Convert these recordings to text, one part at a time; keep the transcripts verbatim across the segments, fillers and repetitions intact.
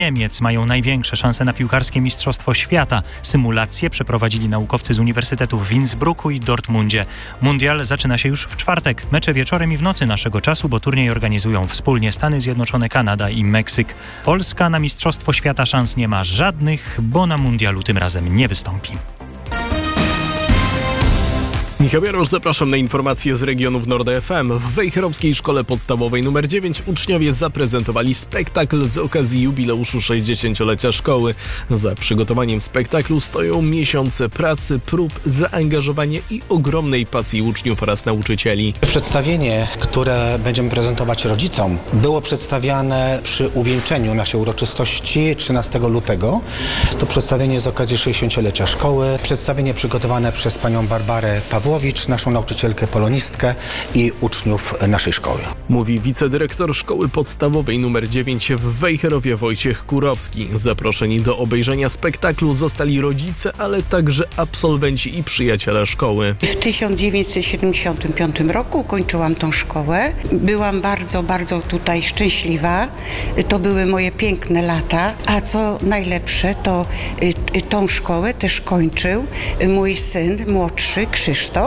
Niemiec mają największe szanse na piłkarskie Mistrzostwo Świata. Symulacje przeprowadzili naukowcy z uniwersytetów w Innsbrucku i Dortmundzie. Mundial zaczyna się już w czwartek. Mecze wieczorem i w nocy naszego czasu, bo turniej organizują wspólnie Stany Zjednoczone, Kanada i Meksyk. Polska na Mistrzostwo Świata szans nie ma żadnych, bo na mundialu tym razem nie wystąpi. Michał Jarosz, zapraszam na informacje z regionów Nord F M. W Wejherowskiej Szkole Podstawowej numer dziewięć uczniowie zaprezentowali spektakl z okazji jubileuszu sześćdziesięciolecia szkoły. Za przygotowaniem spektaklu stoją miesiące pracy, prób, zaangażowania i ogromnej pasji uczniów oraz nauczycieli. Przedstawienie, które będziemy prezentować rodzicom, było przedstawiane przy uwieńczeniu naszej uroczystości trzynastego lutego. Jest to przedstawienie z okazji sześćdziesięciolecia szkoły. Przedstawienie przygotowane przez panią Barbarę Pawłowicz, naszą nauczycielkę polonistkę i uczniów naszej szkoły. Mówi wicedyrektor Szkoły Podstawowej numer dziewięć w Wejherowie Wojciech Kurowski. Zaproszeni do obejrzenia spektaklu zostali rodzice, ale także absolwenci i przyjaciele szkoły. W tysiąc dziewięćset siedemdziesiątym piątym roku ukończyłam tą szkołę. Byłam bardzo, bardzo tutaj szczęśliwa. To były moje piękne lata, a co najlepsze, to tą szkołę też kończył mój syn młodszy, Krzysztof.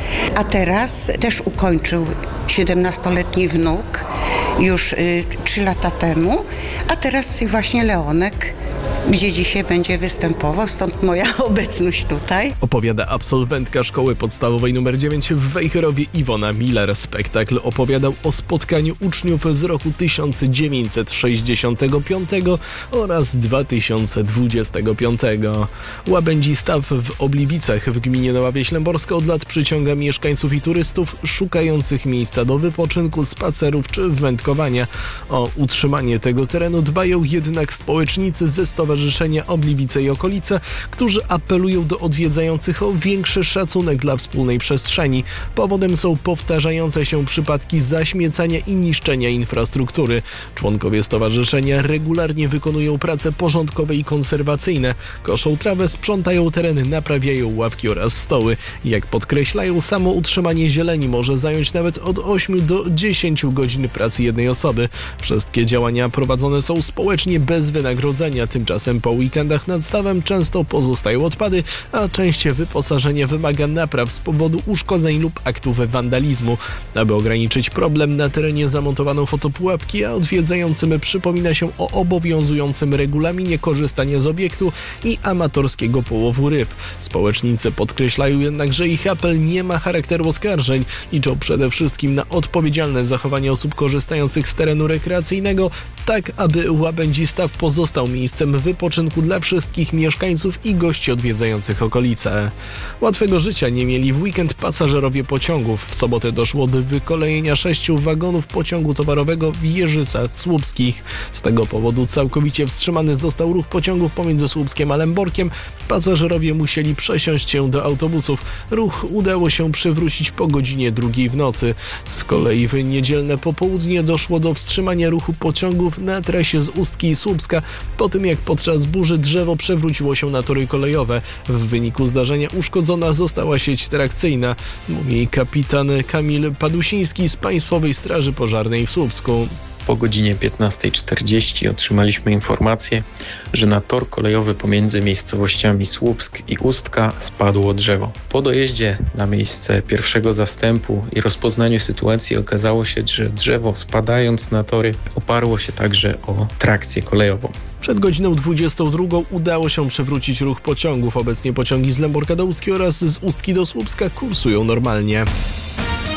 A teraz też ukończył siedemnastoletni wnuk już y, trzy lata temu, a teraz właśnie Leonek, gdzie dzisiaj będzie występował, stąd moja obecność tutaj. Opowiada absolwentka Szkoły Podstawowej numer dziewięć w Wejherowie Iwona Miller. Spektakl opowiadał o spotkaniu uczniów z roku tysiąc dziewięćset sześćdziesiątego piątego oraz dwa tysiące dwudziestego piątego. Łabędzi Staw w Obliwicach w gminie Nowa Wieś Lęborska od lat przyciąga mieszkańców i turystów szukających miejsca do wypoczynku, spacerów czy wędkowania. O utrzymanie tego terenu dbają jednak społecznicy ze Stowarzyszenia Obliwice i Okolice, którzy apelują do odwiedzających o większy szacunek dla wspólnej przestrzeni. Powodem są powtarzające się przypadki zaśmiecania i niszczenia infrastruktury. Członkowie stowarzyszenia regularnie wykonują prace porządkowe i konserwacyjne. Koszą trawę, sprzątają teren, naprawiają ławki oraz stoły. Jak podkreślają, samo utrzymanie zieleni może zająć nawet od ośmiu do dziesięciu godzin pracy jednej osoby. Wszystkie działania prowadzone są społecznie bez wynagrodzenia. Tymczasem po weekendach nad stawem często pozostają odpady, a część wyposażenia wymaga napraw z powodu uszkodzeń lub aktów wandalizmu. Aby ograniczyć problem, na terenie zamontowano fotopułapki, a odwiedzającym przypomina się o obowiązującym regulaminie korzystania z obiektu i amatorskiego połowu ryb. Społecznicy podkreślają jednak, że ich apel nie ma charakteru oskarżeń. Liczą przede wszystkim na odpowiedzialne zachowanie osób korzystających z terenu rekreacyjnego, tak aby Łabędzi Staw pozostał miejscem wypoczynku dla wszystkich mieszkańców i gości odwiedzających okolice. Łatwego życia nie mieli w weekend pasażerowie pociągów. W sobotę doszło do wykolejenia sześciu wagonów pociągu towarowego w Jeżycach Słupskich. Z tego powodu całkowicie wstrzymany został ruch pociągów pomiędzy Słupskiem a Lęborkiem. Pasażerowie musieli przesiąść się do autobusów. Ruch udało się przywrócić po godzinie drugiej w nocy. Z kolei w niedzielne popołudnie doszło do wstrzymania ruchu pociągów na trasie z Ustki i Słupska, po tym jak podczas burzy drzewo przewróciło się na tory kolejowe. W wyniku zdarzenia uszkodzona została sieć trakcyjna, mówi kapitan Kamil Padusiński z Państwowej Straży Pożarnej w Słupsku. Po godzinie piętnastej czterdzieści otrzymaliśmy informację, że na tor kolejowy pomiędzy miejscowościami Słupsk i Ustka spadło drzewo. Po dojeździe na miejsce pierwszego zastępu i rozpoznaniu sytuacji okazało się, że drzewo spadając na tory oparło się także o trakcję kolejową. Przed godziną dwudziestą drugą udało się przywrócić ruch pociągów. Obecnie pociągi z Lęborka do Ustki oraz z Ustki do Słupska kursują normalnie.